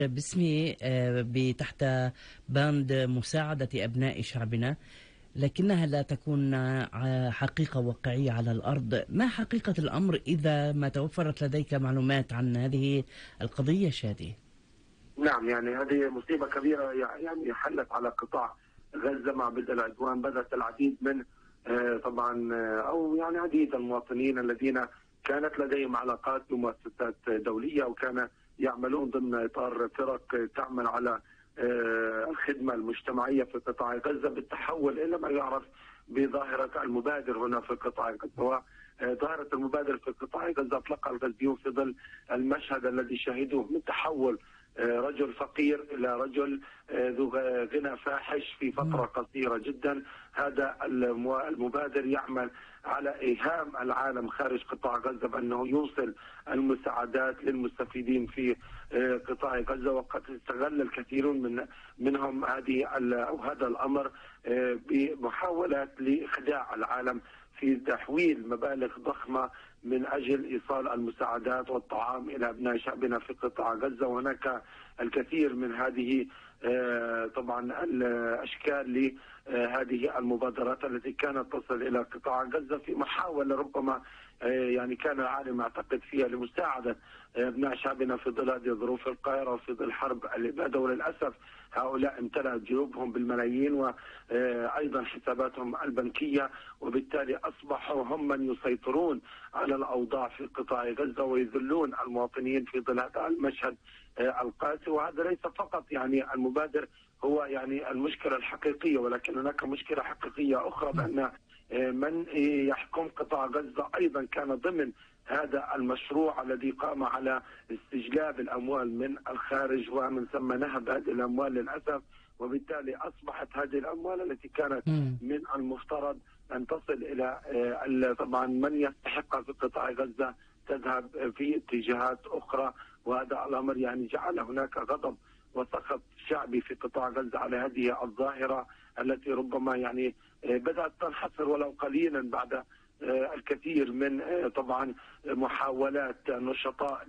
باسمي تحت بند مساعدة أبناء شعبنا، لكنها لا تكون حقيقة واقعية على الأرض. ما حقيقة الأمر إذا ما توفرت لديك معلومات عن هذه القضية شادي؟ نعم، يعني هذه مصيبة كبيرة يعني حلت على قطاع غزة مع بدء العدوان. بدأت العديد من طبعا أو يعني عديد المواطنين الذين كانت لديهم علاقات بمؤسسات دولية وكان يعملون ضمن إطار فرق تعمل على الخدمة المجتمعية في قطاع غزة بالتحول إلى ما يعرف بظاهرة المبادر هنا في قطاع غزة. ظاهرة المبادر في قطاع غزة أطلقها الغزيون في ظل المشهد الذي شهدوه من تحول رجل فقير إلى رجل ذو غنى فاحش في فترة قصيرة جدا. هذا المبادر يعمل على إيهام العالم خارج قطاع غزة بأنه يوصل المساعدات للمستفيدين في قطاع غزة، وقد استغل الكثيرون منهم هذا الأمر بمحاولات لإخداع العالم في تحويل مبالغ ضخمة من أجل إيصال المساعدات والطعام إلى أبناء شعبنا في قطاع غزة. وهناك الكثير من هذه طبعا الأشكال لهذه المبادرات التي كانت تصل إلى قطاع غزة في محاولة ربما يعني كان العالم يعتقد فيها لمساعدة أبناء شعبنا في ظل هذه الظروف القاهرة وفي ظل حرب الإبادة. وللأسف هؤلاء امتلأت جيوبهم بالملايين وأيضا حساباتهم البنكية، وبالتالي أصبحوا هم من يسيطرون على الأوضاع في قطاع غزة ويذلون المواطنين في ظل هذا المشهد القاسي. وهذا ليس فقط يعني المبادر هو يعني المشكلة الحقيقية، ولكن هناك مشكلة حقيقية أخرى بأن من يحكم قطاع غزة أيضا كان ضمن هذا المشروع الذي قام على استجلاب الأموال من الخارج ومن ثم نهب هذه الأموال للأسف. وبالتالي أصبحت هذه الأموال التي كانت من المفترض أن تصل إلى طبعا من يستحقها في قطاع غزة تذهب في اتجاهات أخرى. وهذا الأمر يعني جعل هناك غضب وسخط شعبي في قطاع غزة على هذه الظاهرة التي ربما يعني بدأت تنحصر ولو قليلا بعد الكثير من طبعا محاولات النشطاء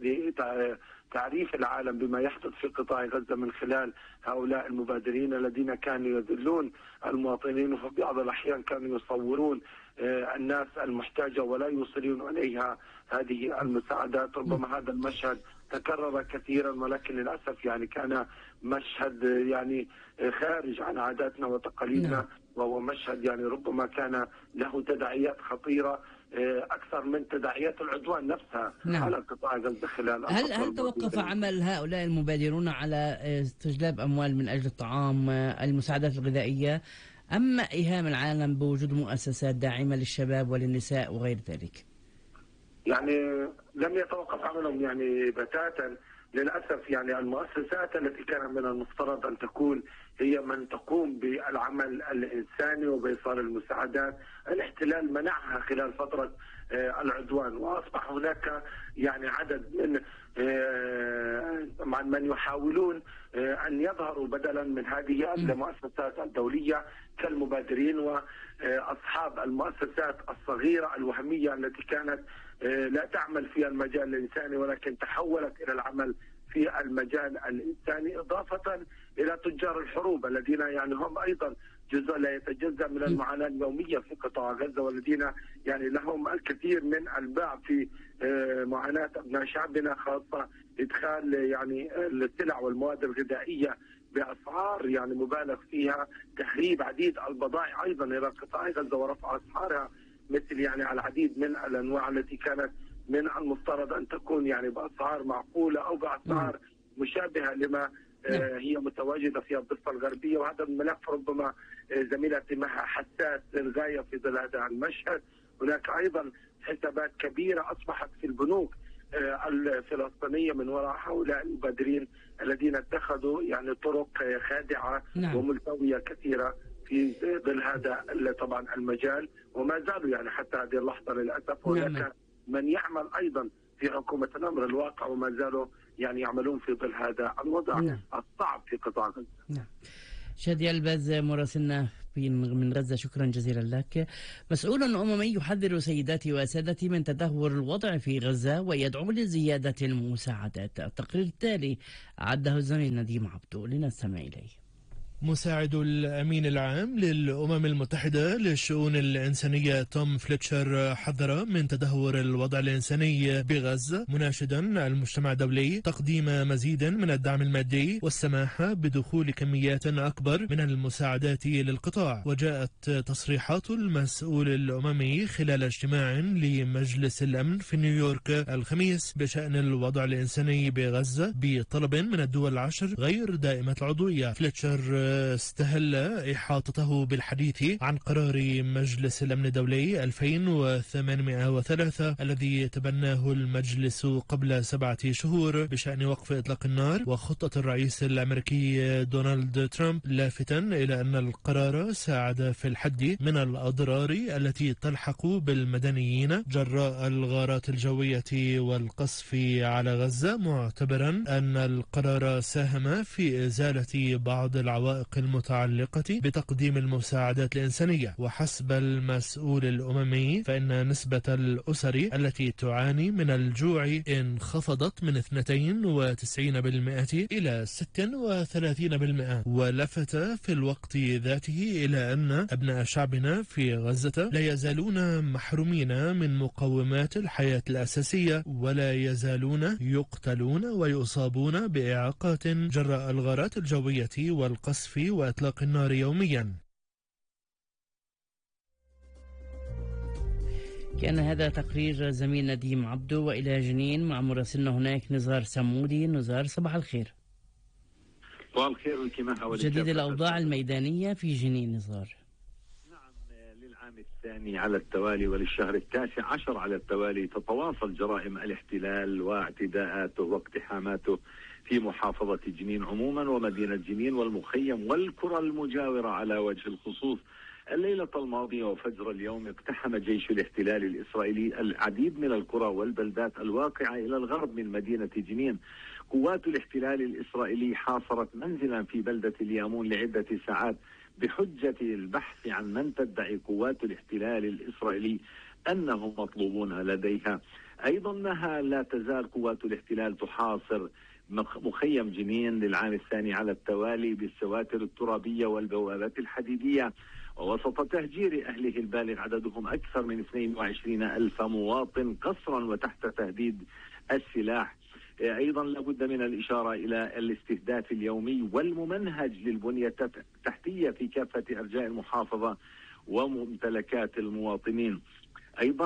لتعريف العالم بما يحدث في قطاع غزة من خلال هؤلاء المبادرين الذين كانوا يذلون المواطنين، وفي بعض الأحيان كانوا يصورون الناس المحتاجة ولا يوصلون إليها هذه المساعدات. ربما هذا المشهد تكرر كثيرا، ولكن للأسف يعني كان مشهد يعني خارج عن عاداتنا وتقاليدنا، وهو مشهد يعني ربما كان له تداعيات خطيرة أكثر من تداعيات العدوان نفسها على قطاع غزة خلال هل توقف عمل هؤلاء المبادرون على استجلاب أموال من أجل الطعام المساعدات الغذائية، أم إيهام العالم بوجود مؤسسات داعمة للشباب وللنساء وغير ذلك؟ يعني لم يتوقف عملهم يعني بتاتا للأسف. يعني المؤسسات التي كان من المفترض أن تكون هي من تقوم بالعمل الإنساني وبإيصال المساعدات، الاحتلال منعها خلال فترة العدوان، وأصبح هناك يعني عدد من يحاولون أن يظهروا بدلا من هذه المؤسسات الدولية كالمبادرين وأصحاب المؤسسات الصغيرة الوهمية التي كانت لا تعمل في المجال الإنساني ولكن تحولت إلى العمل في المجال الإنساني، إضافة إلى تجار الحروب الذين يعني هم أيضا جزء لا يتجزأ من المعاناة اليومية في قطاع غزة، والذين يعني لهم الكثير من الباع في معاناة أبناء شعبنا، خاصة إدخال يعني السلع والمواد الغذائية بأسعار يعني مبالغ فيها، تخريب عديد البضائع أيضا إلى قطاع غزة ورفع أسعارها مثل يعني العديد من الأنواع التي كانت من المفترض أن تكون يعني بأسعار معقولة أو بأسعار مشابهة لما هي متواجدة في الضفة الغربية. وهذا الملف ربما زميلتي معها حساس للغاية في ظل هذا المشهد. هناك أيضا حسابات كبيرة أصبحت في البنوك الفلسطينية من وراء هؤلاء المبادرين الذين اتخذوا يعني طرق خادعة وملتوية كثيرة في ظل هذا طبعا المجال، وما زالوا يعني حتى هذه اللحظة للأسف هناك من يعمل أيضا في حكومة الأمر الواقع وما زالوا يعني يعملون في ظل هذا الوضع الصعب في قطاع غزة. شادي الباز مراسلنا من غزة، شكرا جزيلا لك. مسؤول أممي يحذر سيداتي وسادتي من تدهور الوضع في غزة ويدعو لزيادة المساعدات. التقرير التالي أعده الزميل نديم عبدو، لنستمع إليه. مساعد الأمين العام للأمم المتحدة للشؤون الإنسانية توم فليتشر حذر من تدهور الوضع الإنساني بغزة، مناشدا المجتمع الدولي تقديم مزيد من الدعم المادي والسماح بدخول كميات أكبر من المساعدات للقطاع. وجاءت تصريحات المسؤول الأممي خلال اجتماع لمجلس الأمن في نيويورك الخميس بشأن الوضع الإنساني بغزة بطلب من الدول العشر غير دائمة العضوية. فليتشر استهل إحاطته بالحديث عن قرار مجلس الأمن الدولي 2803 الذي تبناه المجلس قبل 7 شهور بشأن وقف إطلاق النار وخطة الرئيس الأمريكي دونالد ترامب، لافتا إلى أن القرار ساعد في الحد من الأضرار التي تلحق بالمدنيين جراء الغارات الجوية والقصف على غزة، معتبرا أن القرار ساهم في إزالة بعض العوائق المتعلقة بتقديم المساعدات الإنسانية. وحسب المسؤول الأممي فإن نسبة الأسر التي تعاني من الجوع انخفضت من 92% إلى 36%. ولفت في الوقت ذاته إلى أن أبناء شعبنا في غزة لا يزالون محرومين من مقومات الحياة الأساسية، ولا يزالون يقتلون ويصابون بإعاقات جراء الغارات الجوية والقصف وإطلاق النار يوميا. كان هذا تقرير زميل نديم عبدو. وإلى جنين مع مراسلنا هناك نزار سمودي. نزار، صباح الخير. صباح الخير. جديد الأوضاع الميدانية في جنين نزار. نعم، للعام الثاني على التوالي وللشهر التاسع عشر على التوالي تتواصل جرائم الاحتلال واعتداءاته واقتحاماته في محافظة جنين عموما ومدينة جنين والمخيم والقرى المجاورة على وجه الخصوص. الليلة الماضية وفجر اليوم اقتحم جيش الاحتلال الإسرائيلي العديد من القرى والبلدات الواقعة إلى الغرب من مدينة جنين. قوات الاحتلال الإسرائيلي حاصرت منزلا في بلدة اليامون لعدة ساعات بحجة البحث عن من تدعي قوات الاحتلال الإسرائيلي أنهم مطلوبون لديها. أيضا لا تزال قوات الاحتلال تحاصر مخيم جنين للعام الثاني على التوالي بالسواتر الترابية والبوابات الحديدية، ووسط تهجير أهله البالغ عددهم أكثر من 22,000 مواطن قسرا وتحت تهديد السلاح. أيضا لابد من الإشارة إلى الاستهداف اليومي والممنهج للبنية التحتية في كافة أرجاء المحافظة وممتلكات المواطنين. أيضا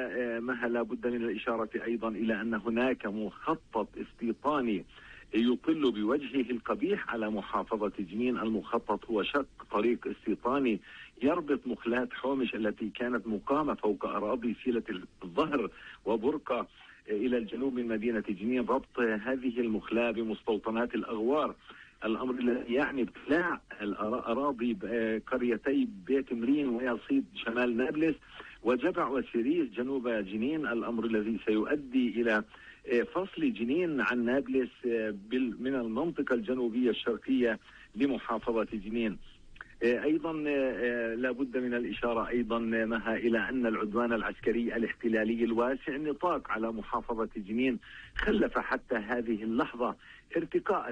لابد من الإشارة أيضا إلى أن هناك مخطط استيطاني يطل بوجهه القبيح على محافظة جنين. المخطط هو شق طريق استيطاني يربط مخلات حومش التي كانت مقامة فوق أراضي سيلة الظهر وبرقة إلى الجنوب من مدينة جنين، ربط هذه المخلاة بمستوطنات الأغوار، الأمر الذي يعني ابتلاع الأراضي قريتي بيت مرين ويصيد شمال نابلس وجبع وسيريس جنوب جنين، الأمر الذي سيؤدي إلى فصل جنين عن نابلس من المنطقة الجنوبية الشرقية لمحافظة جنين. أيضا لابد من الإشارة أيضا إلى أن العدوان العسكري الاحتلالي الواسع النطاق على محافظة جنين خلف حتى هذه اللحظة ارتقاء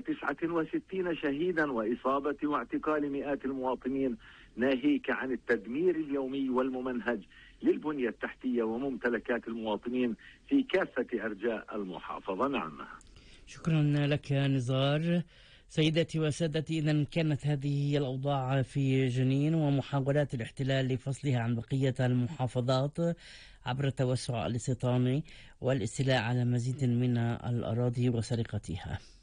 69 شهيدا وإصابة واعتقال مئات المواطنين، ناهيك عن التدمير اليومي والممنهج للبنية التحتية وممتلكات المواطنين في كافة أرجاء المحافظة. نعم، شكرا لك نزار. سيداتي وسادتي، إذن كانت هذه هي الأوضاع في جنين ومحاولات الاحتلال لفصلها عن بقية المحافظات عبر التوسع الاستيطاني والاستيلاء على مزيد من الأراضي وسرقتها.